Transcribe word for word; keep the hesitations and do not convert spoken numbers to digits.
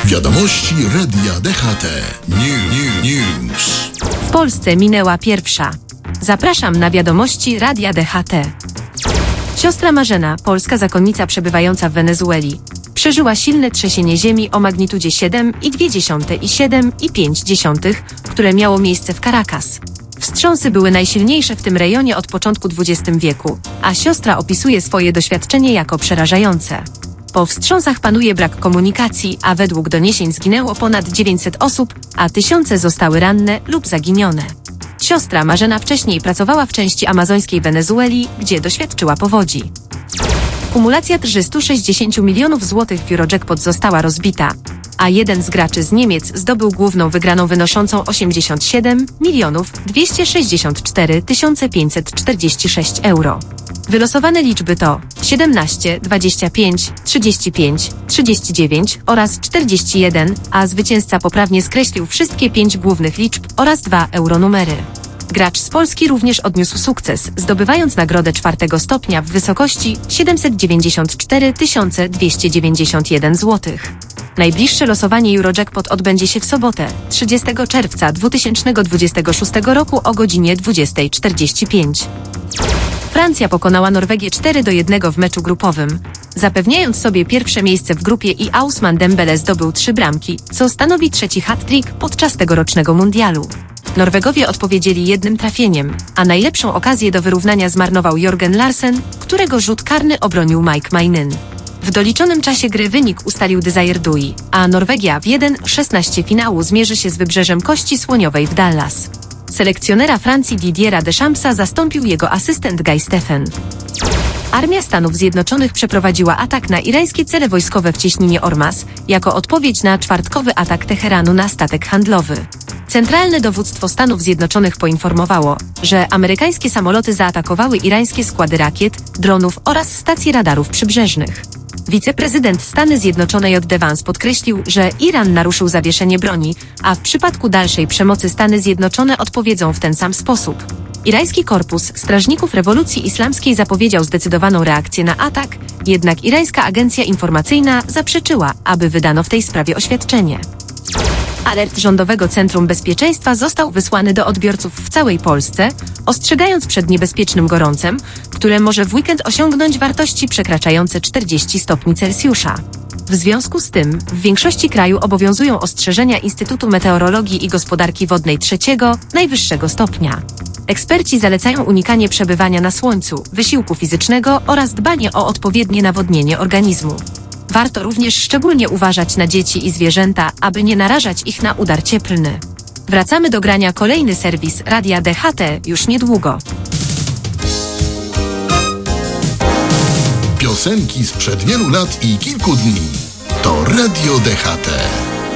Wiadomości Radia D H T. New, new, news. W Polsce minęła pierwsza. Zapraszam na wiadomości Radia D H T. Siostra Marzena, polska zakonnica przebywająca w Wenezueli, przeżyła silne trzęsienie ziemi o magnitudzie siedem i dwie dziesiąte i siedem i pięć dziesiątych, które miało miejsce w Caracas. Wstrząsy były najsilniejsze w tym rejonie od początku dwudziestego wieku, a siostra opisuje swoje doświadczenie jako przerażające. Po wstrząsach panuje brak komunikacji, a według doniesień zginęło ponad dziewięćset osób, a tysiące zostały ranne lub zaginione. Siostra Marzena wcześniej pracowała w części amazońskiej Wenezueli, gdzie doświadczyła powodzi. Kumulacja trzysta sześćdziesiąt milionów złotych w Eurojackpot została rozbita, a jeden z graczy z Niemiec zdobył główną wygraną wynoszącą osiemdziesiąt siedem milionów dwieście sześćdziesiąt cztery tysiące pięćset czterdzieści sześć euro. Wylosowane liczby to siedemnaście, dwadzieścia pięć, trzydzieści pięć, trzydzieści dziewięć oraz czterdzieści jeden, a zwycięzca poprawnie skreślił wszystkie pięć głównych liczb oraz dwa euronumery. Gracz z Polski również odniósł sukces, zdobywając nagrodę czwartego stopnia w wysokości siedemset dziewięćdziesiąt cztery tysiące dwieście dziewięćdziesiąt jeden złotych. Najbliższe losowanie Eurojackpot odbędzie się w sobotę, trzydziestego czerwca dwa tysiące dwudziestego szóstego roku o godzinie dwudziesta czterdzieści pięć. Francja pokonała Norwegię cztery do jednego w meczu grupowym, zapewniając sobie pierwsze miejsce w grupie i Ousmane Dembele zdobył trzy bramki, co stanowi trzeci hat-trick podczas tegorocznego mundialu. Norwegowie odpowiedzieli jednym trafieniem, a najlepszą okazję do wyrównania zmarnował Jørgen Larsen, którego rzut karny obronił Mike Maignan. W doliczonym czasie gry wynik ustalił Desire Dui, a Norwegia w jeden szesnaście finału zmierzy się z Wybrzeżem Kości Słoniowej w Dallas. Selekcjonera Francji Didiera Deschampsa zastąpił jego asystent Guy Stephen. Armia Stanów Zjednoczonych przeprowadziła atak na irańskie cele wojskowe w cieśninie Ormas, jako odpowiedź na czwartkowy atak Teheranu na statek handlowy. Centralne Dowództwo Stanów Zjednoczonych poinformowało, że amerykańskie samoloty zaatakowały irańskie składy rakiet, dronów oraz stacje radarów przybrzeżnych. Wiceprezydent Stany Zjednoczone J D Vance podkreślił, że Iran naruszył zawieszenie broni, a w przypadku dalszej przemocy Stany Zjednoczone odpowiedzą w ten sam sposób. Irański Korpus Strażników Rewolucji Islamskiej zapowiedział zdecydowaną reakcję na atak, jednak irańska agencja informacyjna zaprzeczyła, aby wydano w tej sprawie oświadczenie. Alert Rządowego Centrum Bezpieczeństwa został wysłany do odbiorców w całej Polsce, ostrzegając przed niebezpiecznym gorącem, które może w weekend osiągnąć wartości przekraczające czterdzieści stopni Celsjusza. W związku z tym w większości kraju obowiązują ostrzeżenia Instytutu Meteorologii i Gospodarki Wodnej trzeciego, najwyższego stopnia. Eksperci zalecają unikanie przebywania na słońcu, wysiłku fizycznego oraz dbanie o odpowiednie nawodnienie organizmu. Warto również szczególnie uważać na dzieci i zwierzęta, aby nie narażać ich na udar cieplny. Wracamy do grania kolejny serwis Radia D H T już niedługo. Piosenki sprzed wielu lat i kilku dni. To Radio D H T.